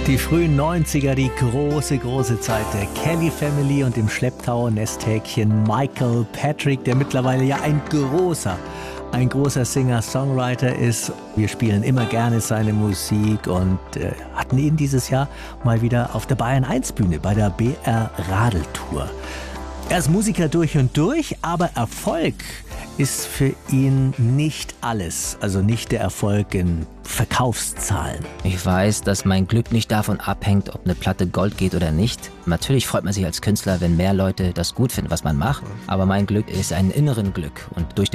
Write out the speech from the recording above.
Die frühen 90er, die große Zeit der Kelly Family und im Schlepptau Nesthäkchen Michael Patrick, der mittlerweile ja ein großer Singer-Songwriter ist. Wir spielen immer gerne seine Musik und hatten ihn dieses Jahr mal wieder auf der Bayern 1 Bühne bei der BR Radeltour. Er ist Musiker durch und durch, aber Erfolg ist für ihn nicht alles, also nicht der Erfolg in Verkaufszahlen. Ich weiß, dass mein Glück nicht davon abhängt, ob eine Platte Gold geht oder nicht. Natürlich freut man sich als Künstler, wenn mehr Leute das gut finden, was man macht. Aber mein Glück ist ein inneren Glück und durch